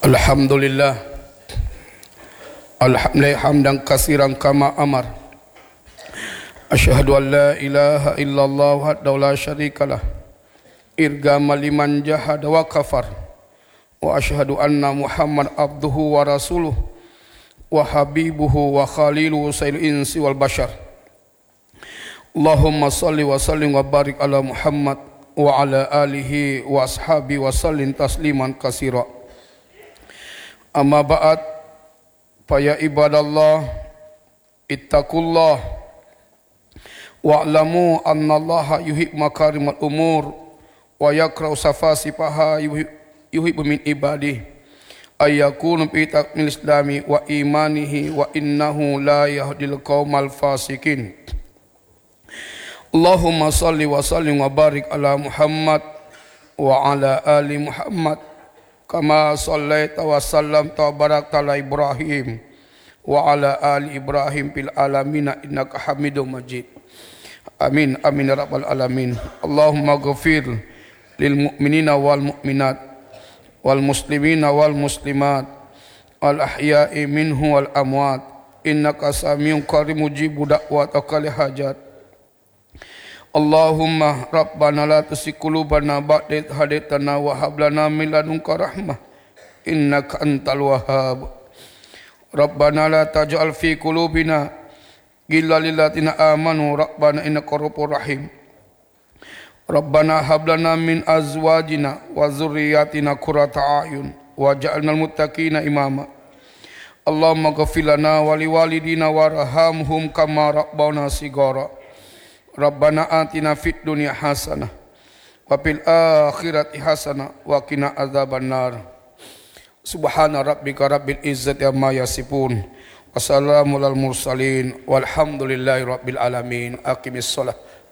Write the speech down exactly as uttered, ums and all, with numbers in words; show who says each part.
Speaker 1: Alhamdulillah, alhamdulillah hamdan katsiran kama amar. Asyhadu an la ilaha illallah wahdahu la syarikalah, irgama liman jahada wa kafar. Wa asyhadu anna Muhammad abduhu wa rasuluh wa habibuhu wa khaliluhu sayyidil insi wal bashar. Allahumma salli wa sallim wa barik ala Muhammad wa ala alihi wa ashabi wa sallim tasliman katsira. Amma ba'd, fa ya ibadallah ittaqullah wa'lamu annallaha yuhibbu makarimal umur wa yakrahu safasifaha yuhibbu min ibadihi ayyakunu fi takmil islami wa imanihi wa innahu la yahdil qaumal fasikin. Allahumma salli wa sallim wa barik ala Muhammad wa ala ali Muhammad kama sallaita wa sallamta wa barakta ala Ibrahim wa ala ali Ibrahim fil alamin innaka Hamidum Majid. Amin amin ya rabbal alamin. Allahumma ghfir lil mu'minina wal mu'minat wal muslimina wal muslimat al ahya'i minhu wal amwat innaka samiun qarib mujibu da'wataka li hajat. Allahumma rabbana la tuzigh qulubana ba'da idh hadaytana wa hab lana min ladunka rahmah innaka antal wahhab. Rabbana la taj'al fi qulubina ghillan lil ladzina amanu rabbana innaka ra'ufur rahim. Rabbana hab lana min azwajina wa dzurriyyatina qurrata a'yun waj'alnal muttaqina imama. Allahumma ighfir lana wa liwalidina warhamhum kama rabbawna shighara. Rabbana atina fid dunya hasanah wa fil akhirati hasanah wa qina adzabannar. Subhana rabbika rabbil izzati amma yasifun wa salamun alal mursalin walhamdulillahi rabbil alamin. Aqimis shalah.